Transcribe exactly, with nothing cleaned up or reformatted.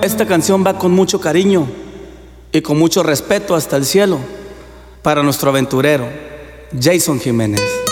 Esta canción va con mucho cariño y con mucho respeto hasta el cielo para nuestro aventurero, Jason Jiménez.